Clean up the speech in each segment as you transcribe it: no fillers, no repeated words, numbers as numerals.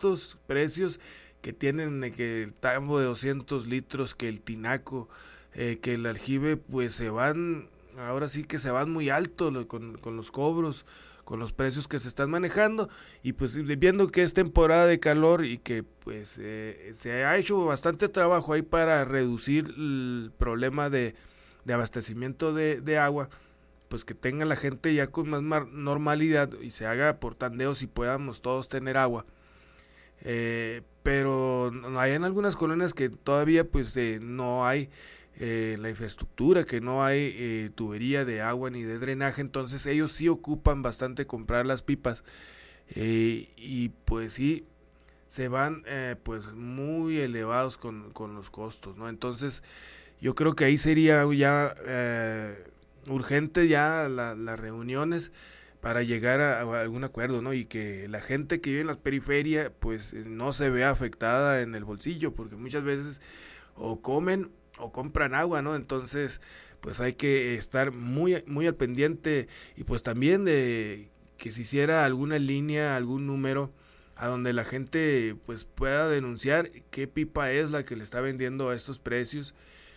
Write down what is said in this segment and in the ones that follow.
altos precios que tienen, que el tambo de 200 litros, que el tinaco, que el aljibe, pues ahora sí que se van muy alto con los cobros, con los precios que se están manejando, y pues viendo que es temporada de calor y que pues se ha hecho bastante trabajo ahí para reducir el problema de abastecimiento de agua, pues que tenga la gente ya con más normalidad y se haga por tandeos y podamos todos tener agua. Pero hay en algunas colonias que todavía pues no hay la infraestructura, que no hay tubería de agua ni de drenaje, entonces ellos sí ocupan bastante comprar las pipas, y pues sí se van pues muy elevados con los costos, ¿no? Entonces yo creo que ahí sería ya urgente ya las reuniones para llegar a algún acuerdo, ¿no? Y que la gente que vive en la periferia pues no se vea afectada en el bolsillo, porque muchas veces o comen o compran agua, ¿no? Entonces pues hay que estar muy muy al pendiente, y pues también de que se hiciera alguna línea, algún número a donde la gente pues pueda denunciar qué pipa es la que le está vendiendo a estos precios,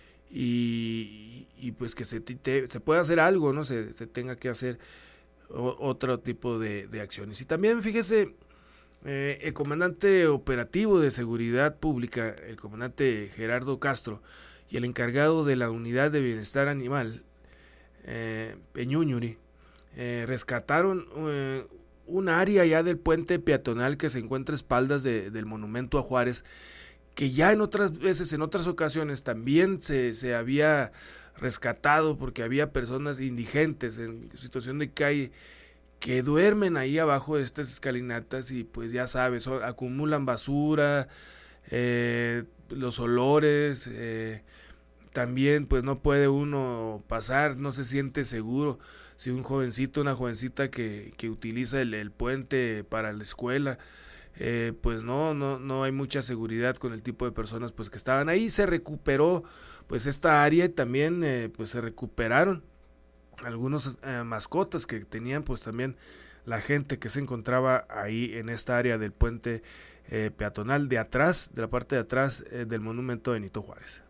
y pues que se pueda hacer algo, ¿no? Se tenga que hacer otro tipo de acciones. Y también fíjese, el comandante operativo de seguridad pública, el comandante Gerardo Castro, y el encargado de la unidad de bienestar animal, Peñuñuri, rescataron un área ya del puente peatonal que se encuentra a espaldas del monumento a Juárez, que ya en otras veces, en otras ocasiones también se había rescatado, porque había personas indigentes en situación de calle que duermen ahí abajo de estas escalinatas, y pues ya sabes, acumulan basura, los olores, también pues no puede uno pasar, no se siente seguro si un jovencito, una jovencita que utiliza el puente para la escuela, pues no hay mucha seguridad con el tipo de personas pues que estaban ahí. Se recuperó pues esta área, y también pues se recuperaron algunos mascotas que tenían pues también la gente que se encontraba ahí en esta área del puente peatonal de atrás, de la parte de atrás del monumento de Benito Juárez.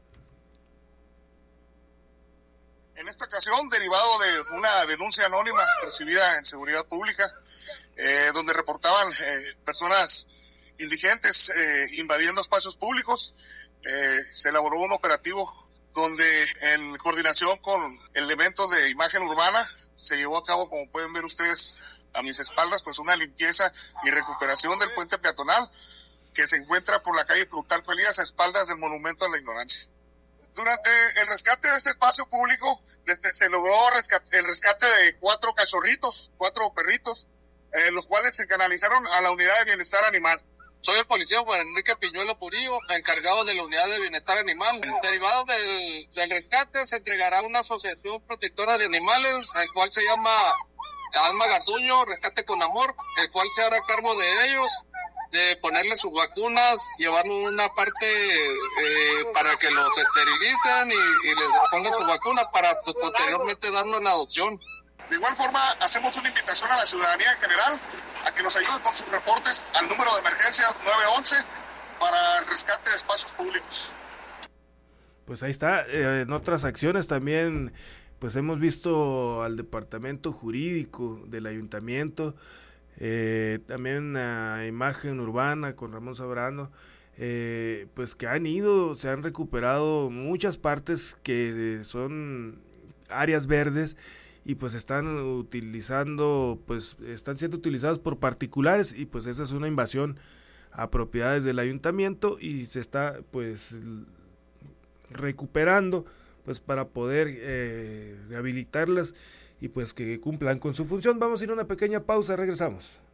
En esta ocasión, derivado de una denuncia anónima recibida en Seguridad Pública, donde reportaban personas indigentes invadiendo espacios públicos, se elaboró un operativo donde en coordinación con elementos de imagen urbana se llevó a cabo, como pueden ver ustedes a mis espaldas, pues una limpieza y recuperación del puente peatonal que se encuentra por la calle Plutarco Elías a espaldas del Monumento a la Ignorancia. Durante el rescate de este espacio público, se logró el rescate de 4 cachorritos, 4 perritos, los cuales se canalizaron a la unidad de bienestar animal. Soy el policía Juan Enrique Piñuelo Purillo, encargado de la unidad de bienestar animal. Derivado del rescate, se entregará a una asociación protectora de animales, el cual se llama Alma Garduño, Rescate con Amor, el cual se hará cargo de ellos, de ponerles sus vacunas, llevarnos una parte para que los esterilicen y les pongan su vacuna para posteriormente darnos la adopción. De igual forma, hacemos una invitación a la ciudadanía en general a que nos ayude con sus reportes al número de emergencia 911 para el rescate de espacios públicos. Pues ahí está, en otras acciones también pues hemos visto al departamento jurídico del ayuntamiento, también a Imagen Urbana con Ramón Zambrano, pues que se han recuperado muchas partes que son áreas verdes, y pues están siendo utilizadas por particulares, y pues esa es una invasión a propiedades del ayuntamiento, y se está pues recuperando pues para poder rehabilitarlas y pues que cumplan con su función. Vamos a ir a una pequeña pausa, regresamos.